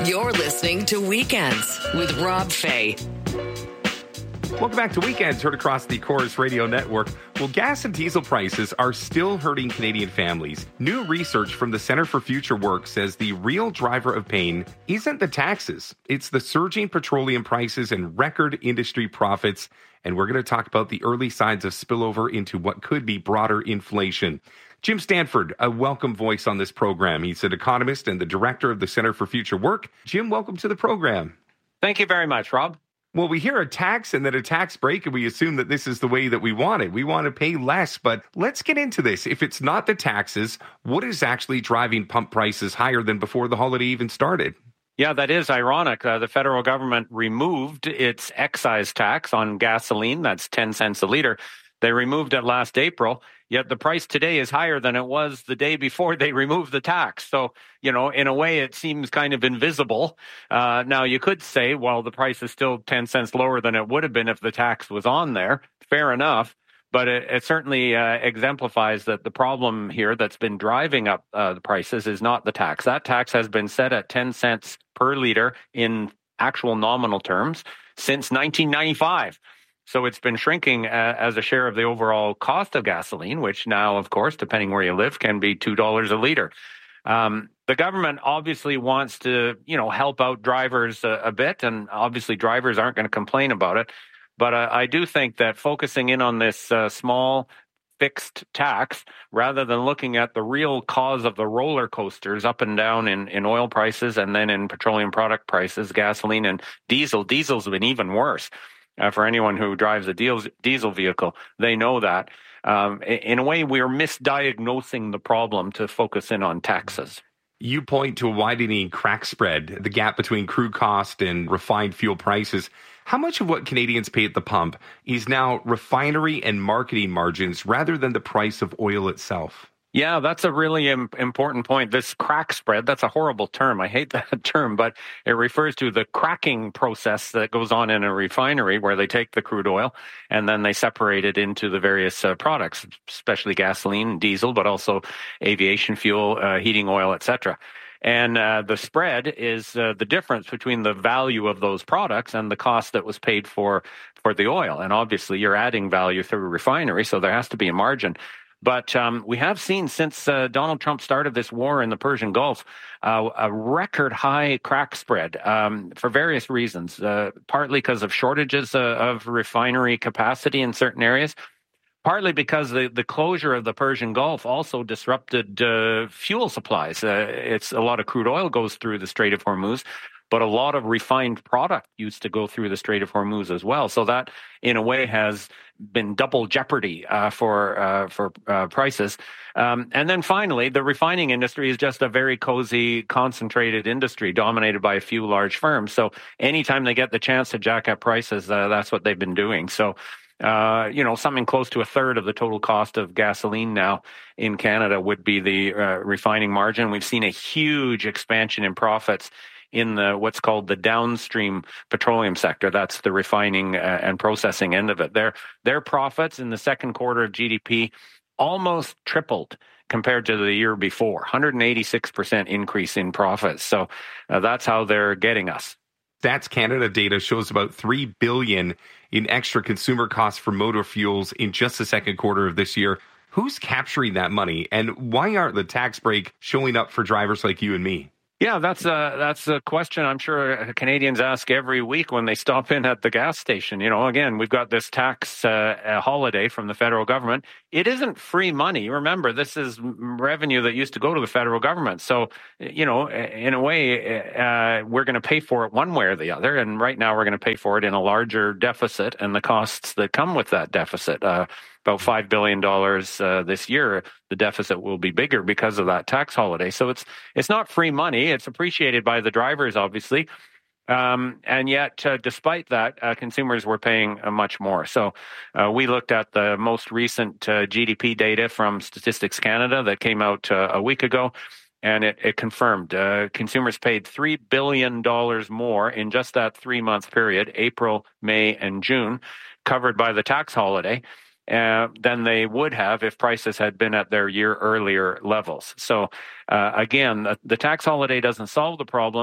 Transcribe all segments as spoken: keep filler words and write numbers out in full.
You're listening to Weekends with Rob Fay. Welcome back to Weekends, heard across the Chorus Radio Network. Well, gas and diesel prices are still hurting Canadian families. New research from the Centre for Future Work says the real driver of pain isn't the taxes. It's the surging petroleum prices and record industry profits. And we're going to talk about the early signs of spillover into what could be broader inflation. Jim Stanford, a welcome voice on this program. He's an economist and the director of the Centre for Future Work. Jim, welcome to the program. Thank you very much, Rob. Well, we hear a tax and then a tax break, and we assume that this is the way that we want it. We want to pay less, but let's get into this. If it's not the taxes, what is actually driving pump prices higher than before the holiday even started? Yeah, that is ironic. Uh, the federal government removed its excise tax on gasoline. That's ten cents a liter. They removed it last April, yet the price today is higher than it was the day before they removed the tax. So, you know, in a way, it seems kind of invisible. Uh, now, you could say, well, the price is still ten cents lower than it would have been if the tax was on there. Fair enough. But it, it certainly uh, exemplifies that the problem here that's been driving up uh, the prices is not the tax. That tax has been set at ten cents per liter in actual nominal terms since nineteen ninety-five. So it's been shrinking uh, as a share of the overall cost of gasoline, which now, of course, depending where you live, can be two dollars a liter. Um, the government obviously wants to, you know, help out drivers a, a bit, and obviously drivers aren't going to complain about it. But uh, I do think that focusing in on this uh, small fixed tax, rather than looking at the real cause of the roller coasters up and down in, in oil prices and then in petroleum product prices, gasoline and diesel, diesel's been even worse. Uh, for anyone who drives a diesel vehicle, they know that. Um, in a way, we're misdiagnosing the problem to focus in on taxes. You point to a widening crack spread, the gap between crude cost and refined fuel prices. How much of what Canadians pay at the pump is now refinery and marketing margins rather than the price of oil itself? Yeah, that's a really im- important point. This crack spread, that's a horrible term. I hate that term, but it refers to the cracking process that goes on in a refinery where they take the crude oil and then they separate it into the various uh, products, especially gasoline, diesel, but also aviation fuel, uh, heating oil, et cetera. And uh, the spread is uh, the difference between the value of those products and the cost that was paid for for the oil. And obviously, you're adding value through a refinery, so there has to be a margin. But um, we have seen since uh, Donald Trump started this war in the Persian Gulf, uh, a record high crack spread um, for various reasons, uh, partly because of shortages uh, of refinery capacity in certain areas, partly because the, the closure of the Persian Gulf also disrupted uh, fuel supplies. Uh, it's a lot of crude oil goes through the Strait of Hormuz, but a lot of refined product used to go through the Strait of Hormuz as well. So that, in a way, has been double jeopardy uh, for uh, for uh, prices. Um, and then finally, the refining industry is just a very cozy, concentrated industry dominated by a few large firms. So anytime they get the chance to jack up prices, uh, that's what they've been doing. So, uh, you know, something close to a third of the total cost of gasoline now in Canada would be the uh, refining margin. We've seen a huge expansion in profits in the what's called the downstream petroleum sector. That's the refining uh, and processing end of it. Their their profits in the second quarter of G D P almost tripled compared to the year before, one hundred eighty-six percent increase in profits. So uh, that's how they're getting us. Stats Canada data shows about three billion dollars in extra consumer costs for motor fuels in just the second quarter of this year. Who's capturing that money, and why aren't the tax break showing up for drivers like you and me? Yeah, that's a, that's a question I'm sure Canadians ask every week when they stop in at the gas station. You know, again, we've got this tax uh, holiday from the federal government. It isn't free money. Remember, this is revenue that used to go to the federal government. So, you know, in a way, uh, we're going to pay for it one way or the other. And right now we're going to pay for it in a larger deficit and the costs that come with that deficit. Uh, about five billion dollars uh, this year, the deficit will be bigger because of that tax holiday. So it's it's not free money. It's appreciated by the drivers, obviously. Um, and yet, uh, despite that, uh, consumers were paying uh, much more. So uh, we looked at the most recent uh, G D P data from Statistics Canada that came out uh, a week ago, and it, it confirmed uh, consumers paid three billion dollars more in just that three-month period, April, May, and June, covered by the tax holiday. Uh, than they would have if prices had been at their year earlier levels. So uh, again, the, the tax holiday doesn't solve the problem.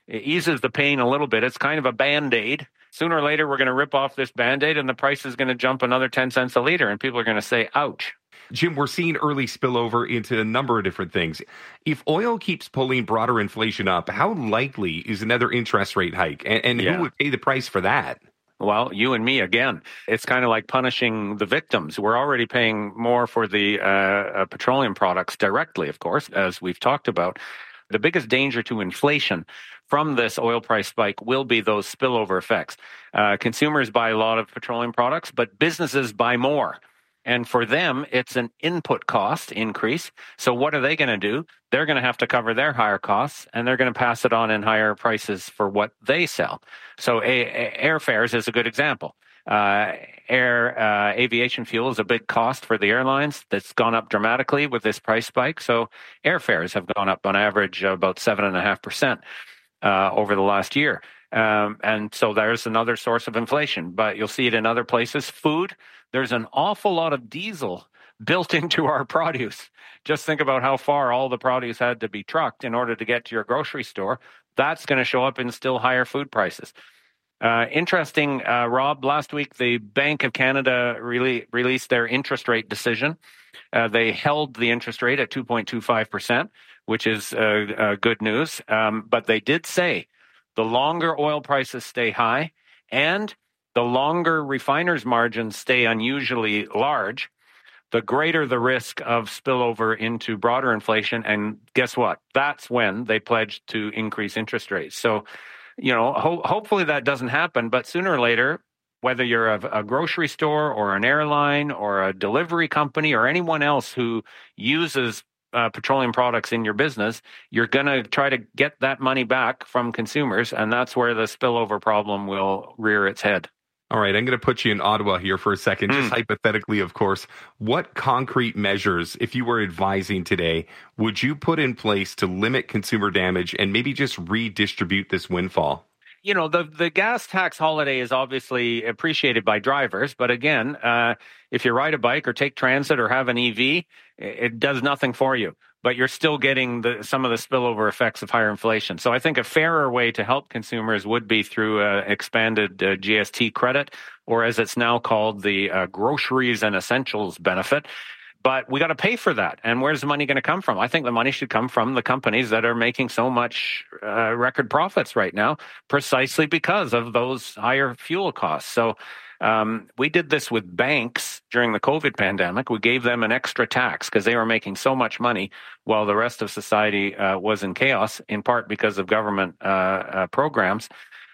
It eases the pain a little bit. It's kind of a Band-Aid. Sooner or later, we're going to rip off this Band-Aid and the price is going to jump another ten cents a liter and people are going to say, ouch. Jim, we're seeing early spillover into a number of different things. If oil keeps pulling broader inflation up, how likely is another interest rate hike? And, and yeah. who would pay the price for that? Well, you and me again. It's kind of like punishing the victims. We're already paying more for the uh, uh, petroleum products directly, of course, as we've talked about. The biggest danger to inflation from this oil price spike will be those spillover effects. Uh, consumers buy a lot of petroleum products, but businesses buy more. And for them, it's an input cost increase. So what are they going to do? They're going to have to cover their higher costs, and they're going to pass it on in higher prices for what they sell. So a, a, airfares is a good example. Uh, air uh, aviation fuel is a big cost for the airlines that's gone up dramatically with this price spike. So airfares have gone up on average about seven point five percent uh, over the last year. Um, and so there's another source of inflation, but you'll see it in other places. Food, there's an awful lot of diesel built into our produce. Just think about how far all the produce had to be trucked in order to get to your grocery store. That's going to show up in still higher food prices. Uh, interesting, uh, Rob, last week the Bank of Canada really released their interest rate decision. Uh, they held the interest rate at two point two five percent, which is uh, uh, good news. Um, but they did say the longer oil prices stay high and the longer refiners' margins stay unusually large, the greater the risk of spillover into broader inflation. And guess what? That's when they pledged to increase interest rates. So, you know, ho- hopefully that doesn't happen. But sooner or later, whether you're a, a grocery store or an airline or a delivery company or anyone else who uses Uh, petroleum products in your business, you're going to try to get that money back from consumers, and that's where the spillover problem will rear its head. All right, I'm going to put you in Ottawa here for a second, mm. just hypothetically, of course. What concrete measures, if you were advising today, would you put in place to limit consumer damage and maybe just redistribute this windfall? You know, the, the gas tax holiday is obviously appreciated by drivers. But again, uh, if you ride a bike or take transit or have an E V, it does nothing for you. But you're still getting the, some of the spillover effects of higher inflation. So I think a fairer way to help consumers would be through uh, expanded uh, G S T credit, or as it's now called, the uh, groceries and essentials benefit. But we got to pay for that. And where's the money going to come from? I think the money should come from the companies that are making so much uh, record profits right now, precisely because of those higher fuel costs. So um, we did this with banks during the COVID pandemic. We gave them an extra tax because they were making so much money while the rest of society uh, was in chaos, in part because of government uh, uh, programs.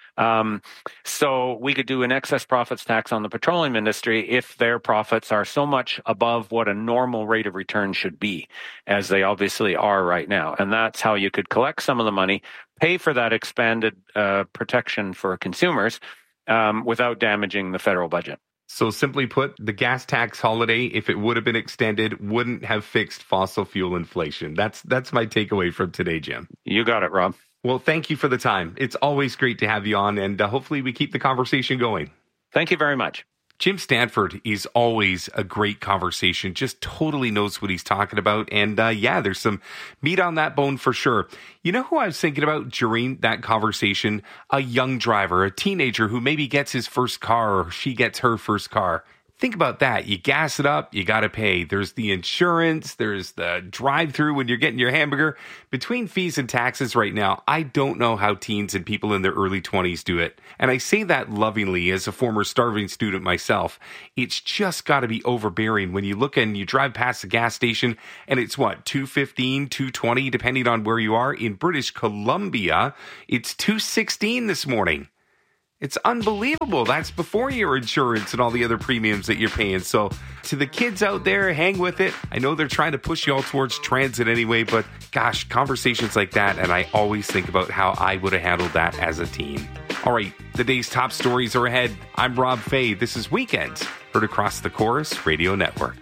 Um, so we could do an excess profits tax on the petroleum industry if their profits are so much above what a normal rate of return should be, as they obviously are right now. And that's how you could collect some of the money, pay for that expanded uh, protection for consumers um, without damaging the federal budget. So simply put, the gas tax holiday, if it would have been extended, wouldn't have fixed fossil fuel inflation. That's that's my takeaway from today, Jim. You got it, Rob. Well, thank you for the time. It's always great to have you on, and uh, hopefully we keep the conversation going. Thank you very much. Jim Stanford is always a great conversation, just totally knows what he's talking about. And uh, yeah, there's some meat on that bone for sure. You know who I was thinking about during that conversation? A young driver, a teenager who maybe gets his first car or she gets her first car. Think about that. You gas it up, you got to pay. There's the insurance, there's the drive-through when you're getting your hamburger. Between fees and taxes right now, I don't know how teens and people in their early twenties do it. And I say that lovingly as a former starving student myself. It's just got to be overbearing when you look and you drive past the gas station and it's what, two fifteen, two twenty, depending on where you are. In British Columbia, it's two sixteen this morning. It's unbelievable. That's before your insurance and all the other premiums that you're paying. So to the kids out there, hang with it. I know they're trying to push you all towards transit anyway, but gosh, conversations like that, and I always think about how I would have handled that as a teen. All right, the day's top stories are ahead. I'm Rob Fay. This is Weekends, heard across the Chorus Radio Network.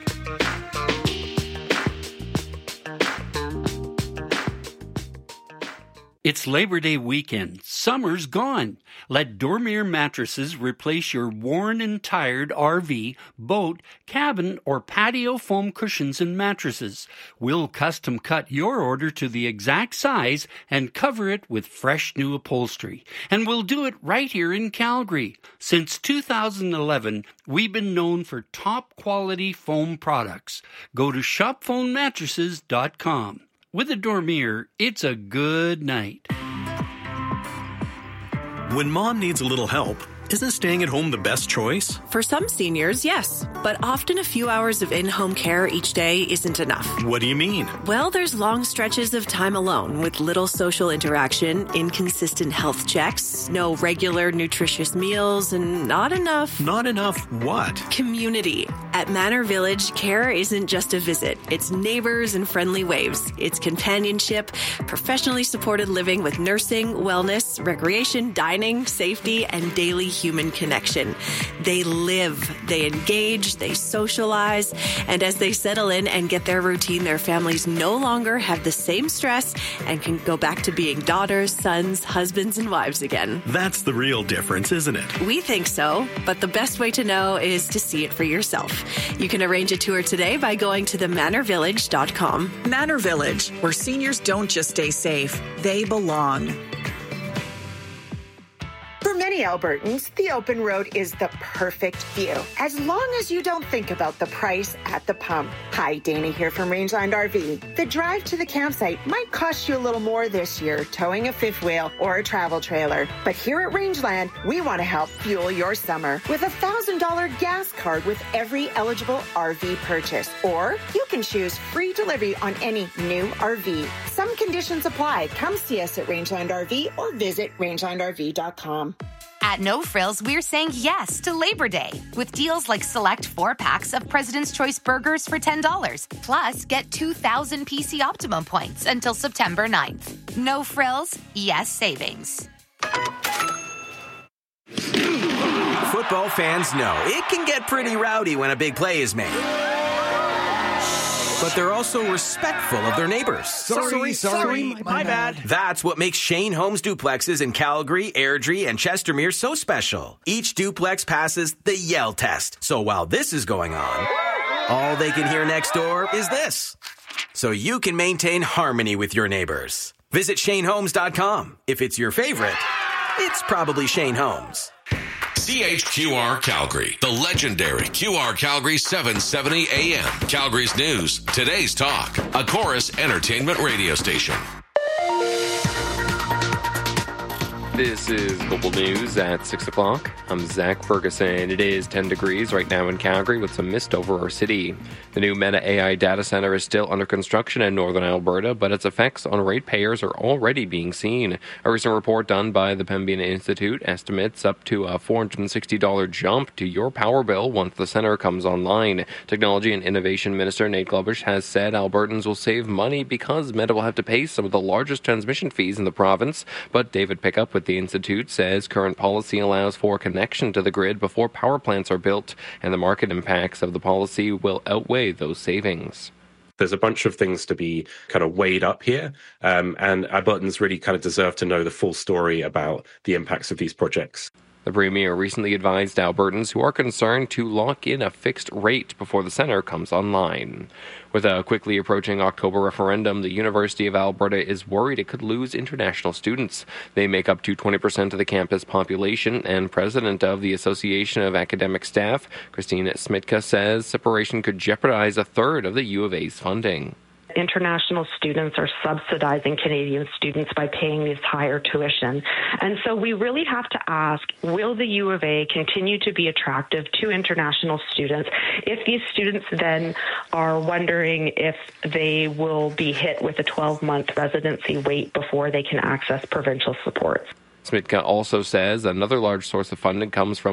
It's Labor Day weekend. Summer's gone. Let Dormier Mattresses replace your worn and tired R V, boat, cabin, or patio foam cushions and mattresses. We'll custom cut your order to the exact size and cover it with fresh new upholstery. And we'll do it right here in Calgary. Since two thousand eleven, we've been known for top quality foam products. Go to shop phone mattresses dot com. With a Dormier, it's a good night. When mom needs a little help, isn't staying at home the best choice? For some seniors, yes. But often a few hours of in-home care each day isn't enough. What do you mean? Well, there's long stretches of time alone with little social interaction, inconsistent health checks, no regular nutritious meals, and not enough... Not enough what? Community. At Manor Village, care isn't just a visit. It's neighbors and friendly waves. It's companionship, professionally supported living with nursing, wellness, recreation, dining, safety, and daily human connection. They live, they engage, they socialize, and as they settle in and get their routine, their families no longer have the same stress and can go back to being daughters, sons, husbands, and wives again. That's the real difference, isn't it? We think so, but the best way to know is to see it for yourself. You can arrange a tour today by going to the manor village dot com. Manor Village, where seniors don't just stay safe, they belong. For many Albertans, the open road is the perfect view, as long as you don't think about the price at the pump. Hi, Dana here from Rangeland R V. The drive to the campsite might cost you a little more this year, towing a fifth wheel or a travel trailer. But here at Rangeland, we want to help fuel your summer with a one thousand dollars gas card with every eligible R V purchase. Or you can choose free delivery on any new R V. Some conditions apply. Come see us at Rangeland R V or visit rangeland r v dot com. At No Frills, we're saying yes to Labor Day with deals like select four packs of President's Choice burgers for ten dollars. Plus, get two thousand P C Optimum points until September ninth. No Frills, yes savings. Football fans know it can get pretty rowdy when a big play is made. But they're also respectful of their neighbors. Sorry, sorry, sorry my, my bad. That's what makes Shane Homes duplexes in Calgary, Airdrie, and Chestermere so special. Each duplex passes the yell test. So while this is going on, all they can hear next door is this. So you can maintain harmony with your neighbors. Visit shane homes dot com. If it's your favorite, it's probably Shane Homes. C H Q R Calgary, the legendary Q R Calgary seven seventy A M. Calgary's news, today's talk, a Chorus entertainment radio station. This is Global News at six o'clock. I'm Zach Ferguson. It is ten degrees right now in Calgary with some mist over our city. The new Meta A I data center is still under construction in northern Alberta, but its effects on ratepayers are already being seen. A recent report done by the Pembina Institute estimates up to a four hundred sixty dollars jump to your power bill once the center comes online. Technology and Innovation Minister Nate Globush has said Albertans will save money because Meta will have to pay some of the largest transmission fees in the province, but David Pickup with the Institute says current policy allows for connection to the grid before power plants are built, and the market impacts of the policy will outweigh those savings. There's a bunch of things to be kind of weighed up here, um, and Albertans really kind of deserve to know the full story about the impacts of these projects. The Premier recently advised Albertans who are concerned to lock in a fixed rate before the centre comes online. With a quickly approaching October referendum, the University of Alberta is worried it could lose international students. They make up to twenty percent of the campus population, and president of the Association of Academic Staff, Christine Smitka, says separation could jeopardize a third of the U of A's funding. International students are subsidizing Canadian students by paying this higher tuition. And so we really have to ask, will the U of A continue to be attractive to international students if these students then are wondering if they will be hit with a twelve-month residency wait before they can access provincial supports? Smitka also says another large source of funding comes from